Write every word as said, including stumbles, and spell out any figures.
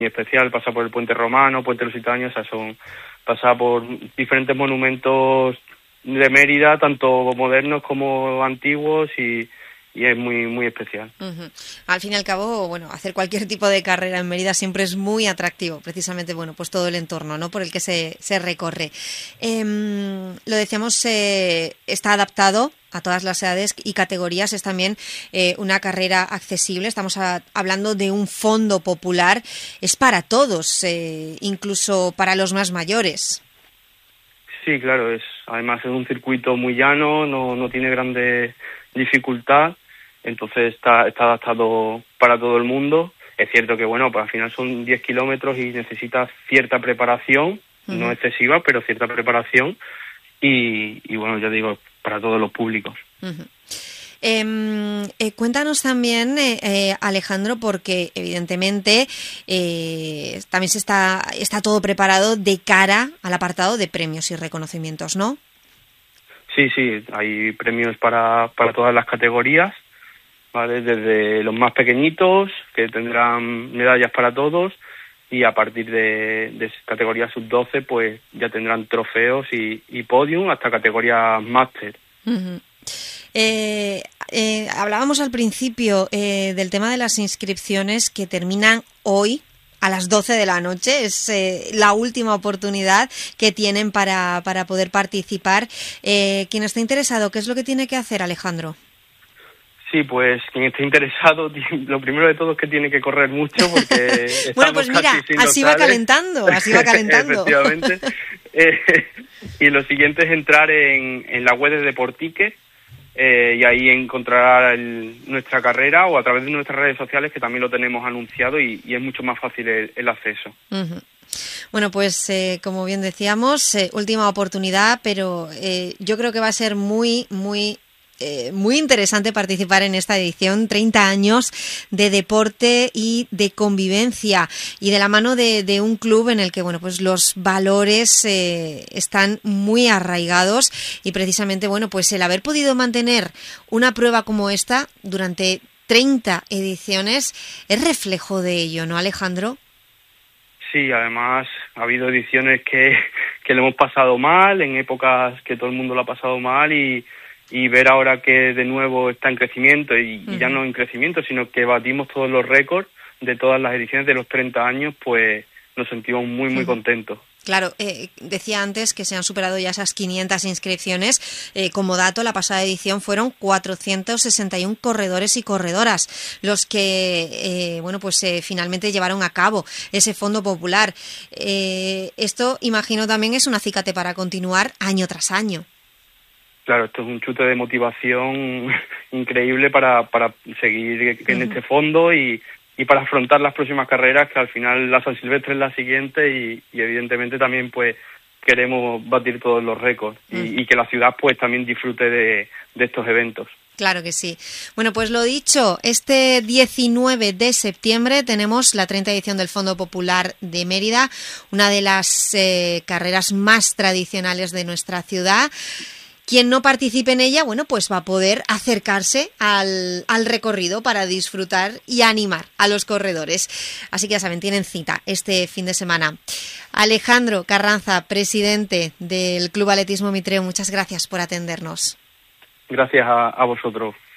especial, pasa por el Puente Romano, Puente Lusitano, o sea, son, pasa por diferentes monumentos de Mérida, tanto modernos como antiguos, y, y es muy muy especial. Uh-huh. Al fin y al cabo, bueno, hacer cualquier tipo de carrera en Mérida siempre es muy atractivo, precisamente, bueno, pues todo el entorno, ¿no?, por el que se, se recorre. Eh, lo decíamos, eh, está adaptado a todas las edades y categorías, es también eh, una carrera accesible, estamos a, hablando de un fondo popular, es para todos, eh, incluso para los más mayores. Sí, claro, es además es un circuito muy llano, no, no tiene grande dificultad, entonces está, está adaptado para todo el mundo. Es cierto que, bueno, pues al final son diez kilómetros y necesitas cierta preparación, uh-huh. no excesiva, pero cierta preparación, y, y bueno, ya digo, para todos los públicos. Uh-huh. Eh, eh, cuéntanos también, eh, eh, Alejandro, porque evidentemente eh, también se está, está todo preparado de cara al apartado de premios y reconocimientos, ¿no? Sí, sí, hay premios para, para todas las categorías, ¿vale? Desde los más pequeñitos, que tendrán medallas para todos, y a partir de, de categoría sub doce, pues ya tendrán trofeos y, y podium, hasta categoría máster. Uh-huh. Eh, eh, hablábamos al principio eh, del tema de las inscripciones que terminan hoy a las doce de la noche. Es eh, la última oportunidad que tienen para, para poder participar. Eh, quien esté interesado, ¿qué es lo que tiene que hacer, Alejandro? Sí, pues quien esté interesado, lo primero de todo es que tiene que correr mucho, porque bueno, pues mira, así va calentando, así va calentando. Efectivamente. eh, y lo siguiente es entrar en, en la web de Deportique, Eh, y ahí encontrará el, nuestra carrera, o a través de nuestras redes sociales, que también lo tenemos anunciado, y, y es mucho más fácil el, el acceso. Uh-huh. Bueno, pues eh, como bien decíamos, eh, última oportunidad, pero eh, yo creo que va a ser muy, muy... Eh, muy interesante participar en esta edición, treinta años de deporte y de convivencia, y de la mano de, de un club en el que, bueno, pues los valores eh, están muy arraigados, y precisamente, bueno, pues el haber podido mantener una prueba como esta durante treinta ediciones es reflejo de ello, ¿no, Alejandro? Sí, además ha habido ediciones que, que lo hemos pasado mal, en épocas que todo el mundo lo ha pasado mal, y y ver ahora que de nuevo está en crecimiento, y, uh-huh. y ya no en crecimiento, sino que batimos todos los récords de todas las ediciones de los treinta años, pues nos sentimos muy, muy uh-huh. contentos. Claro, eh, decía antes que se han superado ya esas quinientas inscripciones. Eh, como dato, la pasada edición fueron cuatrocientos sesenta y uno corredores y corredoras los que, eh, bueno, pues eh, finalmente llevaron a cabo ese fondo popular. Eh, esto, imagino, también es un acicate para continuar año tras año. Claro, esto es un chute de motivación increíble para, para seguir en uh-huh. este fondo, y, y para afrontar las próximas carreras, que al final la San Silvestre es la siguiente, y, y evidentemente también pues queremos batir todos los récords, uh-huh. y, y que la ciudad pues también disfrute de, de estos eventos. Claro que sí. Bueno, pues lo dicho, este diecinueve de septiembre tenemos la treinta edición del Fondo Popular de Mérida, una de las eh, carreras más tradicionales de nuestra ciudad. Quien no participe en ella, bueno, pues va a poder acercarse al, al recorrido para disfrutar y animar a los corredores. Así que ya saben, tienen cita este fin de semana. Alejandro Carranza, presidente del Club Atletismo Mitreo, muchas gracias por atendernos. Gracias a, a vosotros.